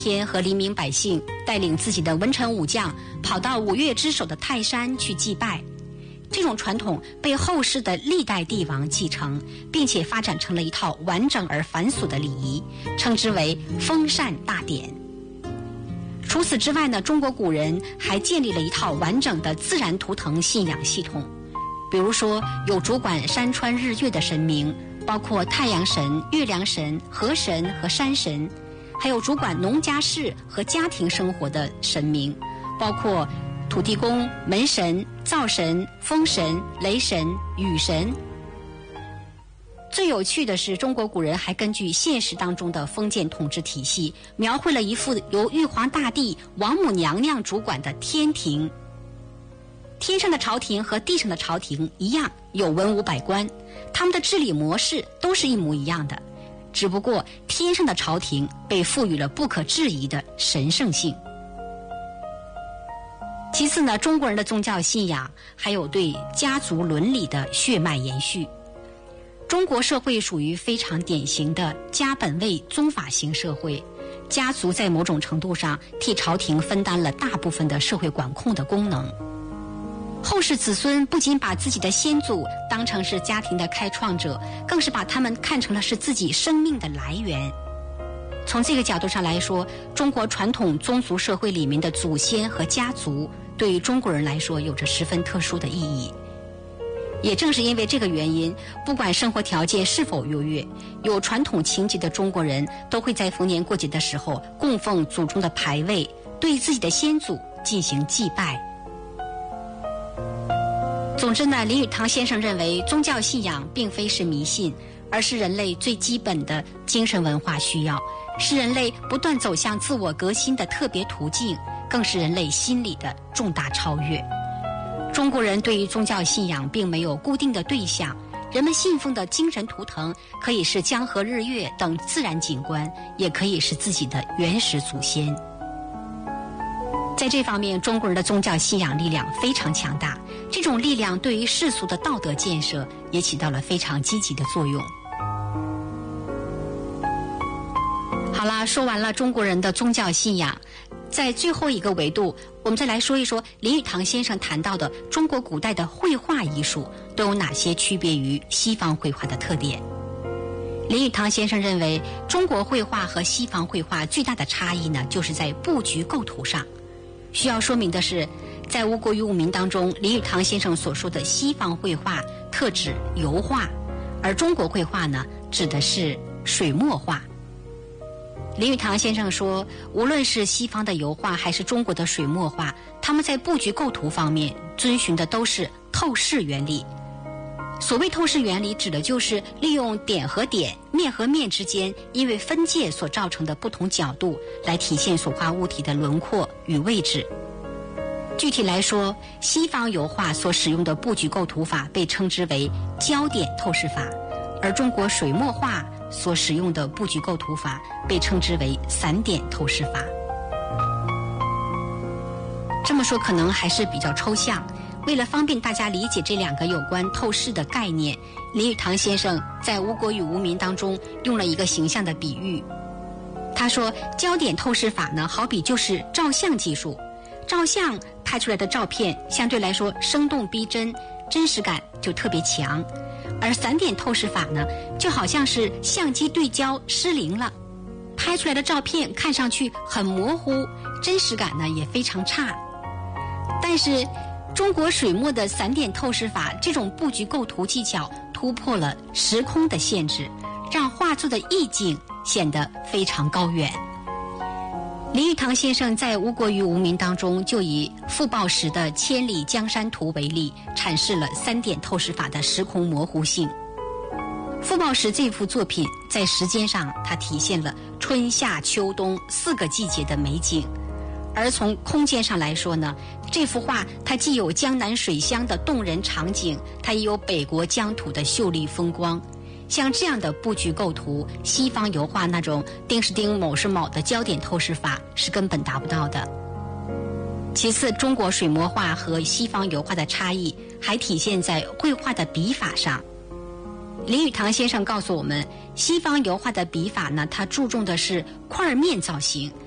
天和黎民百姓带领自己的文臣武将跑到五岳之首的泰山去祭拜。这种传统被后世的历代帝王继承，并且发展成了一套完整而繁琐的礼仪，称之为封禅大典。除此之外呢，中国古人还建立了一套完整的自然图腾信仰系统，比如说有主管山川日月的神明，包括太阳神、月亮神、河神和山神，还有主管农家事和家庭生活的神明，包括土地公、门神、灶神、风神、雷神、雨神。最有趣的是，中国古人还根据现实当中的封建统治体系，描绘了一幅由玉皇大帝、王母娘娘主管的天庭。天上的朝廷和地上的朝廷一样，有文武百官，他们的治理模式都是一模一样的，只不过天上的朝廷被赋予了不可置疑的神圣性。其次呢，中国人的宗教信仰还有对家族伦理的血脉延续。中国社会属于非常典型的家本位宗法型社会，家族在某种程度上替朝廷分担了大部分的社会管控的功能。后世子孙不仅把自己的先祖当成是家庭的开创者，更是把他们看成了是自己生命的来源。从这个角度上来说，中国传统宗族社会里面的祖先和家族对于中国人来说有着十分特殊的意义。也正是因为这个原因，不管生活条件是否优越，有传统情节的中国人都会在逢年过节的时候供奉祖宗的牌位，对自己的先祖进行祭拜。总之呢，林语堂先生认为，宗教信仰并非是迷信，而是人类最基本的精神文化需要，是人类不断走向自我革新的特别途径，更是人类心理的重大超越。中国人对于宗教信仰并没有固定的对象，人们信奉的精神图腾可以是江河日月等自然景观，也可以是自己的原始祖先。在这方面，中国人的宗教信仰力量非常强大，这种力量对于世俗的道德建设也起到了非常积极的作用。好啦，说完了中国人的宗教信仰，在最后一个维度，我们再来说一说林语堂先生谈到的中国古代的绘画艺术都有哪些区别于西方绘画的特点。林语堂先生认为，中国绘画和西方绘画最大的差异呢，就是在布局构图上。需要说明的是，在《吴国与吾民》当中，林语堂先生所说的西方绘画特指油画，而中国绘画呢，指的是水墨画。林语堂先生说，无论是西方的油画还是中国的水墨画，他们在布局构图方面遵循的都是透视原理。所谓透视原理，指的就是利用点和点、面和面之间因为分界所造成的不同角度，来体现所画物体的轮廓与位置。具体来说，西方油画所使用的布局构图法被称之为焦点透视法，而中国水墨画所使用的布局构图法被称之为散点透视法。这么说可能还是比较抽象，为了方便大家理解这两个有关透视的概念，林语堂先生在《吴国与吾民》当中用了一个形象的比喻。他说，焦点透视法呢，好比就是照相技术，照相拍出来的照片相对来说生动逼真，真实感就特别强。而散点透视法呢，就好像是相机对焦失灵了，拍出来的照片看上去很模糊，真实感呢也非常差。但是中国水墨的散点透视法这种布局构图技巧突破了时空的限制，让画作的意境显得非常高远。林语堂先生在《吴国与吾民》当中就以傅抱石的《千里江山图》为例，阐释了散点透视法的时空模糊性。傅抱石这幅作品在时间上，它体现了春夏秋冬4个季节的美景，而从空间上来说呢，这幅画它既有江南水乡的动人场景，它也有北国疆土的秀丽风光。像这样的布局构图，西方油画那种丁是丁卯是卯的焦点透视法是根本达不到的。其次，中国水墨画和西方油画的差异还体现在绘画的笔法上。林语堂先生告诉我们，西方油画的笔法呢，它注重的是块面造型，